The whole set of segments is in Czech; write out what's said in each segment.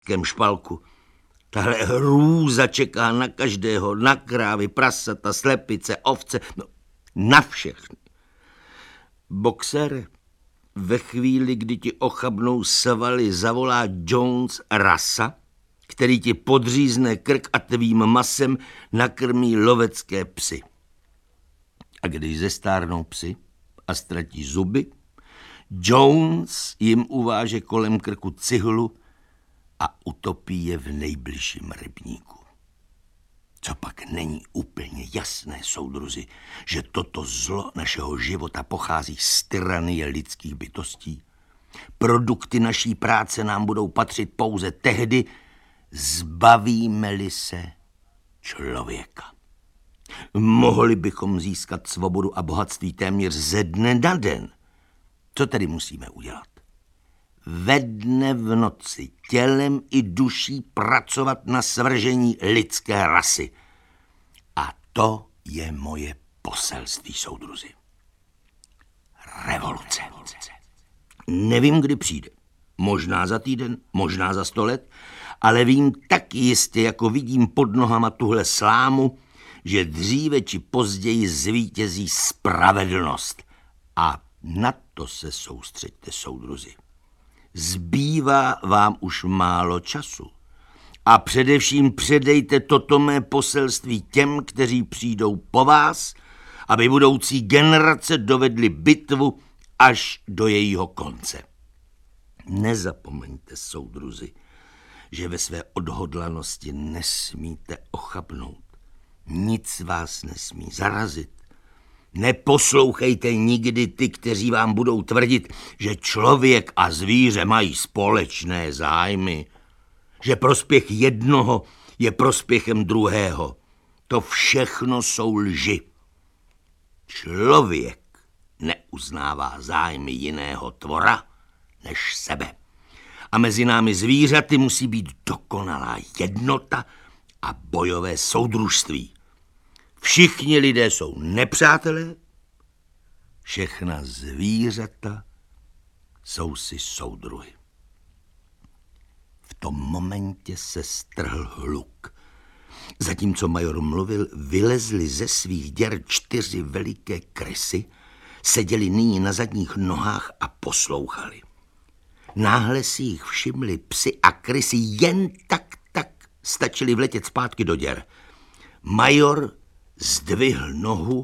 špalku. Tahle hrůza čeká na každého, na krávy, prasata, slepice, ovce, no, na všechny. Boxer, ve chvíli, kdy ti ochabnou svaly, zavolá Jones rasa, který ti podřízne krk a tvým masem nakrmí lovecké psy. A když zestárnou psy a ztratí zuby, Jones jim uváže kolem krku cihlu a utopí je v nejbližším rybníku. Co pak není úplně jasné, soudruzi, že toto zlo našeho života pochází z tyranie lidských bytostí? Produkty naší práce nám budou patřit pouze tehdy, zbavíme-li se člověka. Mohli bychom získat svobodu a bohatství téměř ze dne na den. Co tedy musíme udělat? Ve dne v noci tělem i duší pracovat na svržení lidské rasy. A to je moje poselství, soudruzi. Revoluce. Nevím, kdy přijde. Možná za týden, možná za 100 let, ale vím tak jistě, jako vidím pod nohama tuhle slámu, že dříve či později zvítězí spravedlnost. A na to se soustřeďte, soudruzi. Zbývá vám už málo času. A především předejte toto mé poselství těm, kteří přijdou po vás, aby budoucí generace dovedly bitvu až do jejího konce. Nezapomeňte, soudruzi, že ve své odhodlanosti nesmíte ochabnout. Nic vás nesmí zarazit. Neposlouchejte nikdy ty, kteří vám budou tvrdit, že člověk a zvíře mají společné zájmy, že prospěch jednoho je prospěchem druhého. To všechno jsou lži. Člověk neuznává zájmy jiného tvora než sebe. A mezi námi zvířaty musí být dokonalá jednota a bojové soudružství. Všichni lidé jsou nepřátelé, všechna zvířata jsou si soudruhy. V tom momentě se strhl hluk. Zatímco major mluvil, vylezly ze svých děr 4 veliké krysy, seděli nyní na zadních nohách a poslouchali. Náhle si jich všimli psi a krysy, jen tak stačili vletět zpátky do děr. Major zdvihl nohu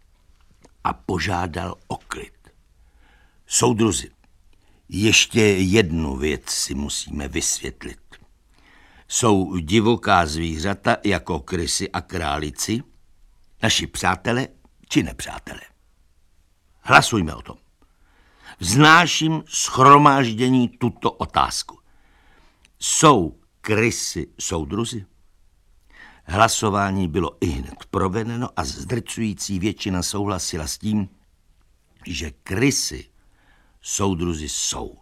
a požádal o klid. Soudruzi, ještě jednu věc si musíme vysvětlit. Jsou divoká zvířata jako krysy a králici naši přátelé či nepřátelé? Hlasujme o tom. Vznáším shromáždění tuto otázku. Jsou krysy soudruzi? Hlasování bylo ihned provedeno a zdrcující většina souhlasila s tím, že krysy soudruzi jsou.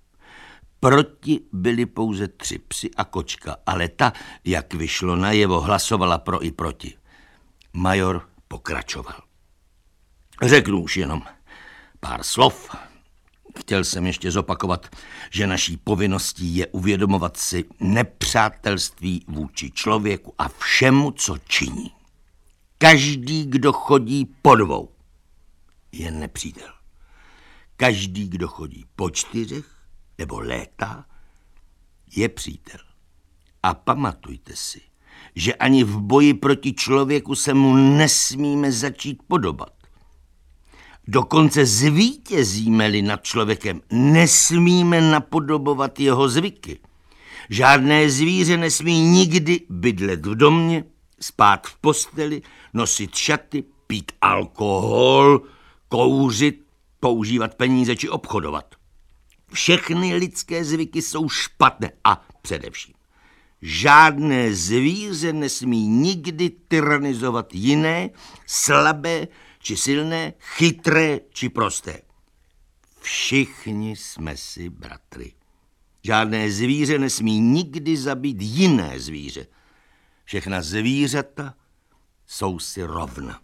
Proti byli pouze 3 psi a kočka, ale ta, jak vyšlo najevo, hlasovala pro i proti. Major pokračoval. Řeknu už jenom pár slov. Chtěl jsem ještě zopakovat, že naší povinností je uvědomovat si nepřátelství vůči člověku a všemu, co činí. Každý, kdo chodí po 2, je nepřítel. Každý, kdo chodí po 4 nebo létá, je přítel. A pamatujte si, že ani v boji proti člověku se mu nesmíme začít podobat. Dokonce zvítězíme-li nad člověkem, nesmíme napodobovat jeho zvyky. Žádné zvíře nesmí nikdy bydlet v domě, spát v posteli, nosit šaty, pít alkohol, kouřit, používat peníze či obchodovat. Všechny lidské zvyky jsou špatné a především žádné zvíře nesmí nikdy tyranizovat jiné, slabé či silné, chytré či prosté. Všichni jsme si bratry. Žádné zvíře nesmí nikdy zabít jiné zvíře. Všechna zvířata jsou si rovna.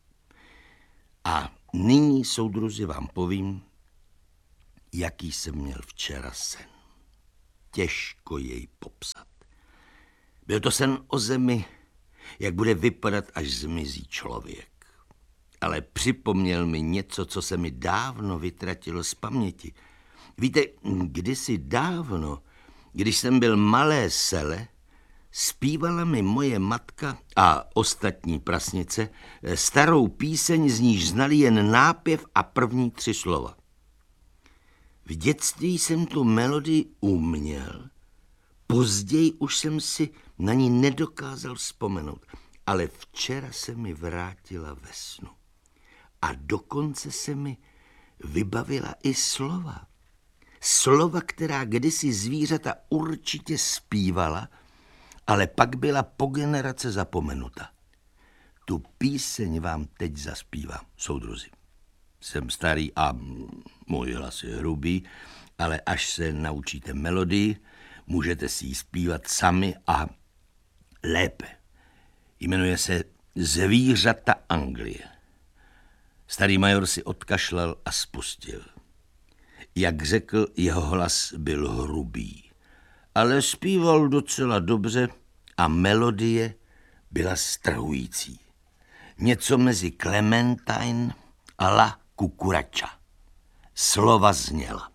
A nyní, soudruzi, vám povím, jaký jsem měl včera sen. těžko jej popsat. Byl to sen o zemi, jak bude vypadat, až zmizí člověk. Ale připomněl mi něco, co se mi dávno vytratilo z paměti. Víte, kdysi dávno, když jsem byl malé sele, zpívala mi moje matka a ostatní prasnice starou píseň, z níž znali jen nápěv a první 3 slova. V dětství jsem tu melodii uměl, později už jsem si na ní nedokázal vzpomenout, ale včera se mi vrátila ve snu. A dokonce se mi vybavila i slova. Slova, která kdysi zvířata určitě zpívala, ale pak byla po generace zapomenuta. Tu píseň vám teď zaspívám, soudruzi. Jsem starý a můj hlas je hrubý, ale až se naučíte melodii, můžete si ji zpívat sami a lépe. Jmenuje se Zvířata Anglie. Starý major si odkašlal a spustil. Jak řekl, jeho hlas byl hrubý, ale zpíval docela dobře a melodie byla strhující. Něco mezi Clementine a La Cucuracha. Slova zněla.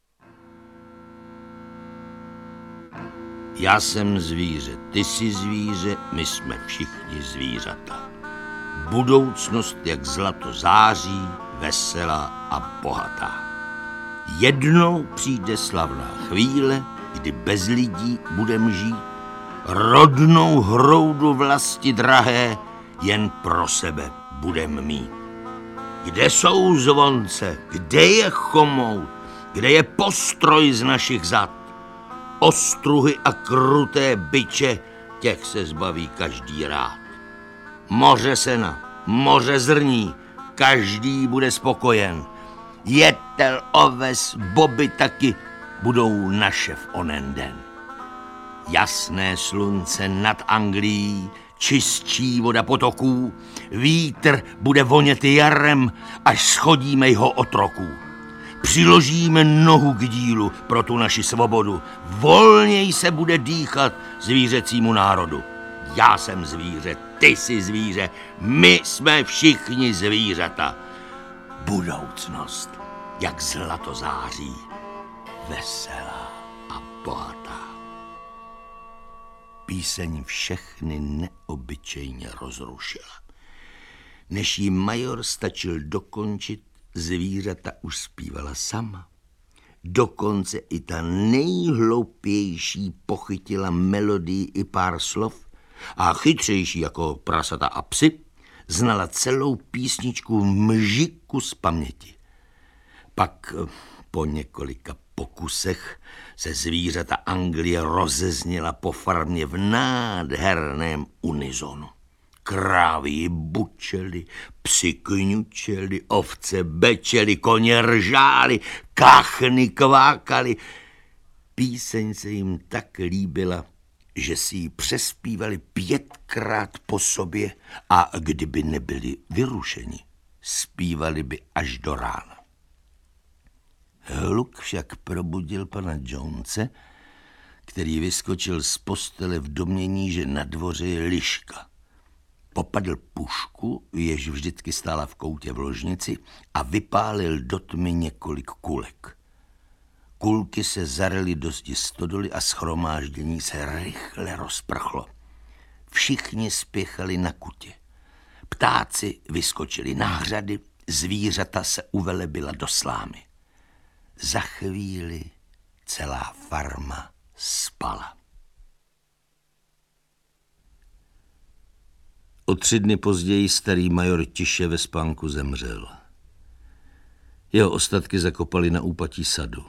Já jsem zvíře, ty jsi zvíře, my jsme všichni zvířata. Budoucnost jak zlato září, veselá a bohatá. Jednou přijde slavná chvíle, kdy bez lidí budem žít, rodnou hroudu vlasti drahé jen pro sebe budem mít. Kde jsou zvonce, kde je chomout, kde je postroj z našich zad? Ostruhy a kruté biče, těch se zbaví každý rád. Moře sena, moře zrní, každý bude spokojen. Jetel, oves, boby taky budou naše v onen den. Jasné slunce nad Anglií, čistší voda potoků, vítr bude vonět jarem, až schodíme jeho otroků. Přiložíme nohu k dílu pro tu naši svobodu, volněji se bude dýchat zvířecímu národu. Já jsem zvíře, ty jsi zvíře, my jsme všichni zvířata. Budoucnost, jak zlato září, veselá a bohatá. Píseň všechny neobyčejně rozrušila. Než jí major stačil dokončit, zvířata už zpívala sama. Dokonce i ta nejhloupější pochytila melodii i pár slov a chytřejší jako prasata a psi znala celou písničku mžiku z paměti. Pak po několika pokusech se zvířata Anglie rozezněla po farmě v nádherném unizonu. Krávy bučely, psi kňučely, ovce bečely, koně ržály, kachny kvákaly. Píseň se jim tak líbila, že si ji přespívali 5krát po sobě a kdyby nebyli vyrušeni, zpívali by až do rána. Hluk však probudil pana Jonese, který vyskočil z postele v domnění, že na dvoře je liška. Popadl pušku, jež vždycky stála v koutě v ložnici, a vypálil do tmy několik kulek. Kulky se zaryly do zdi stodoly a shromáždění se rychle rozprchlo. Všichni spěchali na kutě. Ptáci vyskočili na hřady, zvířata se uvelebila do slámy. Za chvíli celá farma spala. O 3 dny později starý major tiše ve spánku zemřel. Jeho ostatky zakopali na úpatí sadu.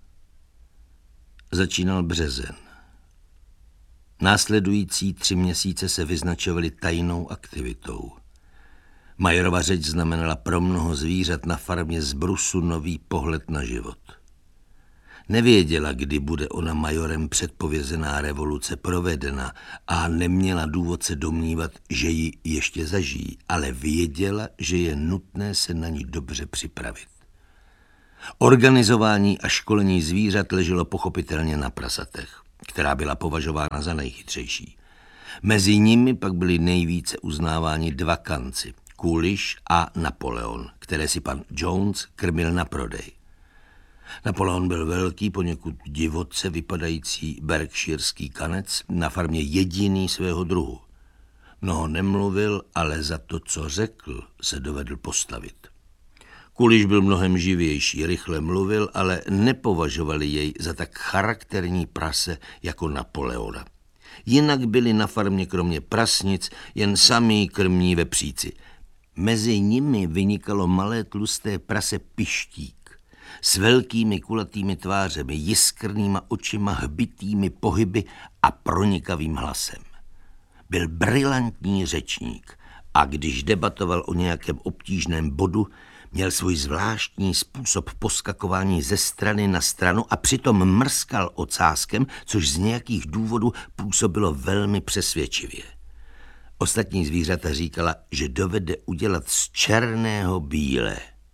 Začínal březen. Následující 3 měsíce se vyznačovaly tajnou aktivitou. Majorova řeč znamenala pro mnoho zvířat na farmě z brusu nový pohled na život. Nevěděla, kdy bude ona majorem předpovězená revoluce provedena a neměla důvod se domnívat, že ji ještě zažijí, ale věděla, že je nutné se na ní dobře připravit. Organizování a školení zvířat leželo pochopitelně na prasatech, která byla považována za nejchytřejší. Mezi nimi pak byli nejvíce uznáváni dva kanci, Coolish a Napoleon, které si pan Jones krmil na prodej. Napoleon byl velký, poněkud divoce vypadající berkshirský kanec, na farmě jediný svého druhu. Mnoho nemluvil, ale za to, co řekl, se dovedl postavit. Coolish byl mnohem živější, rychle mluvil, ale nepovažovali jej za tak charakterní prase jako Napoleona. Jinak byli na farmě kromě prasnic jen samí krmní vepříci. Mezi nimi vynikalo malé tlusté prase Pištík s velkými kulatými tvářemi, jiskrnýma očima, hbitými pohyby a pronikavým hlasem. Byl brilantní řečník a když debatoval o nějakém obtížném bodu, měl svůj zvláštní způsob poskakování ze strany na stranu a přitom mrskal ocáskem, což z nějakých důvodů působilo velmi přesvědčivě. Ostatní zvířata říkala, že dovede udělat z černého bílé.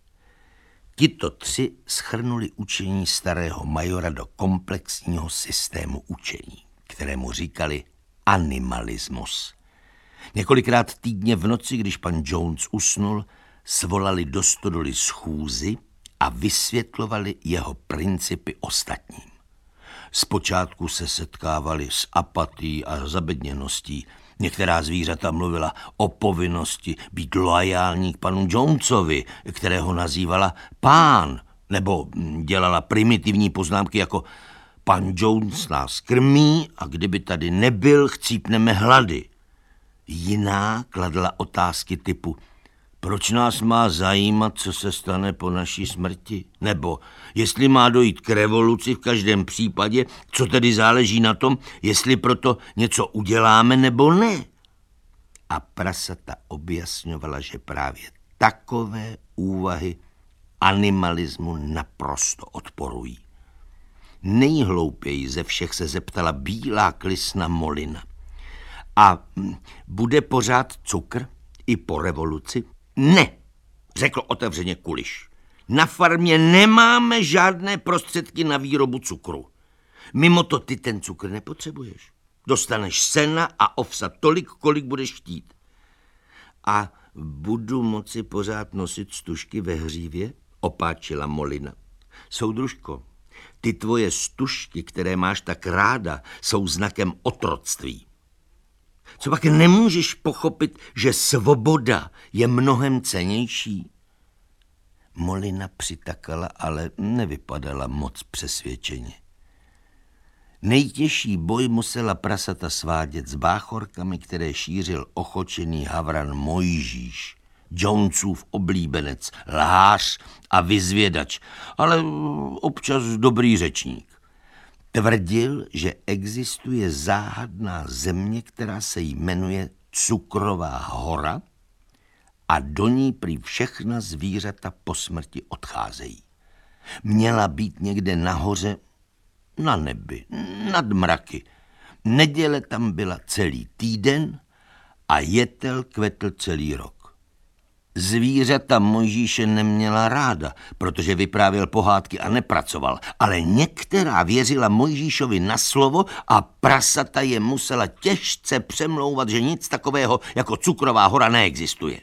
Tito tři shrnuli učení starého majora do komplexního systému učení, kterému říkali animalismus. Několikrát týdně v noci, když pan Jones usnul, svolali do stodoly schůzi a vysvětlovali jeho principy ostatním. Zpočátku se setkávali s apatií a zabedněností. Některá zvířata mluvila o povinnosti být loajální k panu Jonesovi, kterého nazývala pán, nebo dělala primitivní poznámky jako pan Jones nás krmí a kdyby tady nebyl, chcípneme hlady. Jiná kladla otázky typu proč nás má zajímat, co se stane po naší smrti? Nebo jestli má dojít k revoluci v každém případě, co tedy záleží na tom, jestli proto něco uděláme nebo ne? A prasata objasňovala, že právě takové úvahy animalismu naprosto odporují. Nejhloupěji ze všech se zeptala bílá klisna Molina. A bude pořád cukr i po revoluci? Ne, řekl otevřeně Coolish. Na farmě nemáme žádné prostředky na výrobu cukru. Mimo to ty ten cukr nepotřebuješ. Dostaneš sena a ovsa tolik, kolik budeš chtít. A budu moci pořád nosit stužky ve hřívě? Opáčila Molina. Soudružko, ty tvoje stužky, které máš tak ráda, jsou znakem otroctví. Co pak nemůžeš pochopit, že svoboda je mnohem cennější? Molina přitakala, ale nevypadala moc přesvědčeně. Nejtěžší boj musela prasata svádět s báchorkami, které šířil ochočený havran Mojžíš, Jonesův oblíbenec, lhář a vyzvědač, ale občas dobrý řečník. Tvrdil, že existuje záhadná země, která se jmenuje Cukrová hora a do ní prý všechna zvířata po smrti odcházejí. Měla být někde nahoře, na nebi, nad mraky. Neděle tam byla celý týden a jetel kvetl celý rok. Zvířata Mojžíše neměla ráda, protože vyprávěl pohádky a nepracoval, ale některá věřila Mojžíšovi na slovo a prasata je musela těžce přemlouvat, že nic takového jako Cukrová hora neexistuje.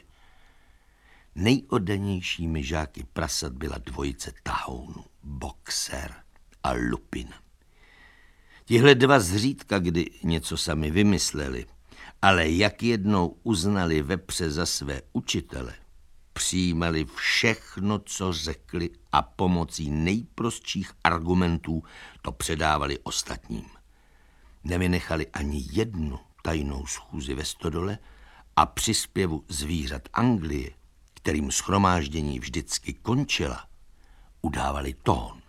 Nejoddanějšími žáky prasat byla dvojice tahounů, Boxer a Lupin. Tihle dva zřídka, kdy něco sami vymysleli, ale jak jednou uznali vepře za své učitele, přijímali všechno, co řekli a pomocí nejprostších argumentů to předávali ostatním. Nevynechali ani jednu tajnou schůzi ve stodole a při zpěvu zvířat Anglie, kterým shromáždění vždycky končila, udávali tón.